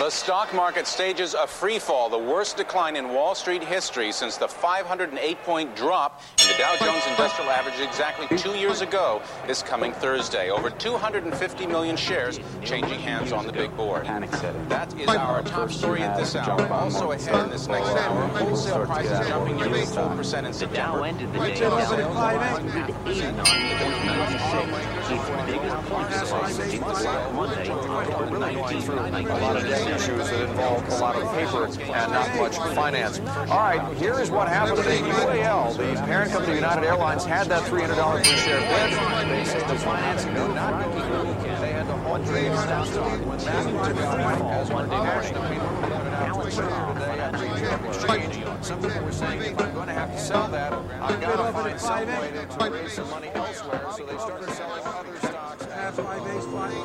The stock market stages a free fall, the worst decline in Wall Street history since the 508-point drop in the Dow Jones Industrial Average exactly 2 years ago this coming Thursday. Over 250 million shares changing hands on the big board. That is our top story at this hour. Also ahead in this next hour, wholesale prices jumping nearly 4% in September. The Dow ended the day down 189.96, its biggest plunge since Black Monday in 1990. A lot of issues that involve a lot of paper and not much finance. All right, here is what happened to the UAL. The parent company of United Airlines had that $300 per share bid. They said the financing did not go through. They had to halt trading stock when that was Monday morning. Some people were saying, if I'm going to have to sell that, I've got to find some way to raise some money elsewhere. So they started selling other stocks. At 5 base 20.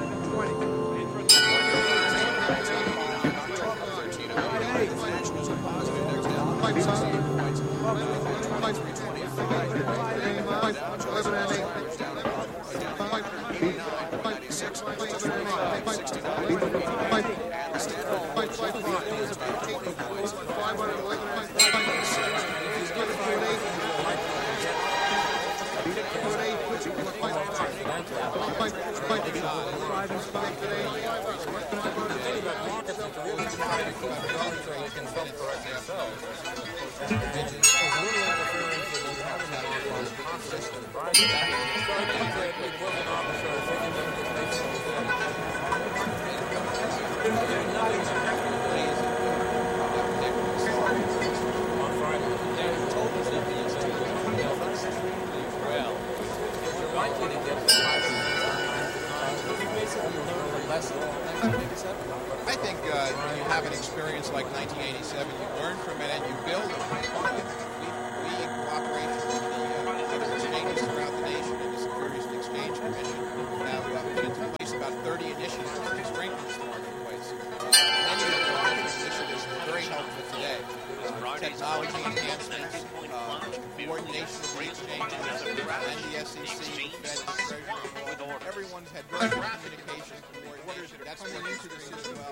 I think when you have an experience like 1987, you learn from it and you build on it. We in cooperation with the other exchanges throughout the nation and the Securities and Exchange Commission have put into place about 30 initiatives to strengthen this marketplace. Many of those initiatives are very helpful today. Technology enhancements, coordination of the exchanges, and the SEC, Fed, and Treasury. Everyone's had very good communication coordination. That's coming into this as well.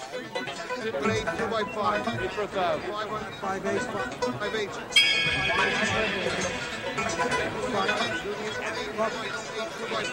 2 by 5. 8 for 1,000. 5 8. 5 8. 2 by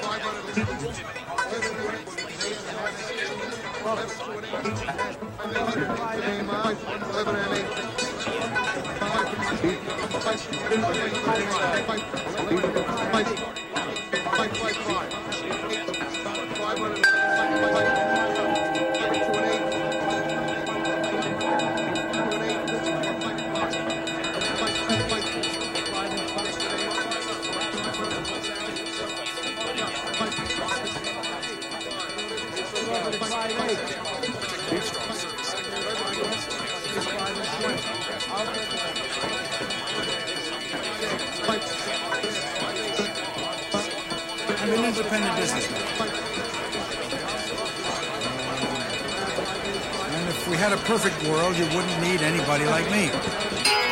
I'm an independent businessman. And if we had a perfect world, you wouldn't need anybody like me.